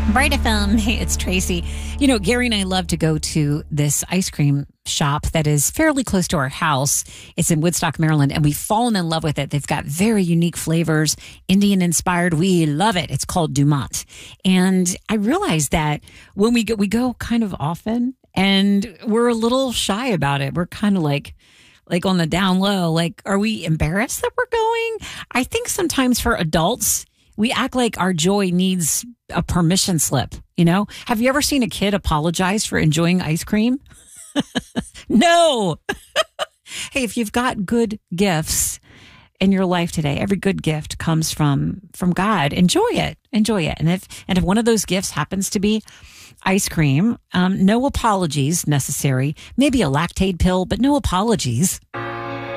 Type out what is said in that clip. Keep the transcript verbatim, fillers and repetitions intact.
Bright F M. Hey, it's Tracy. You know, Gary and I love to go to this ice cream shop that is fairly close to our house. It's in Woodstock, Maryland, and we've fallen in love with it. They've got very unique flavors, Indian inspired. We love it. It's called Dumont. And I realized that when we go, we go kind of often and we're a little shy about it. We're kind of like, like on the down low, like, are we embarrassed that we're going? I think sometimes for adults, we act like our joy needs a permission slip, you know? Have you ever seen a kid apologize for enjoying ice cream? No. Hey, if you've got good gifts in your life today, every good gift comes from from God. Enjoy it. Enjoy it. And if and if one of those gifts happens to be ice cream, um, no apologies necessary. Maybe a Lactaid pill, but no apologies.